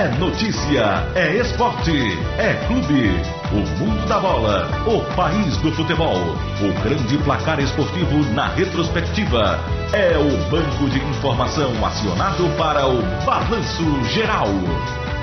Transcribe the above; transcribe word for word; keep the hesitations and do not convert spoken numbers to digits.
É notícia, é esporte, é clube. O mundo da bola, o país do futebol. O grande placar esportivo na retrospectiva. É o banco de informação acionado para o Balanço Geral.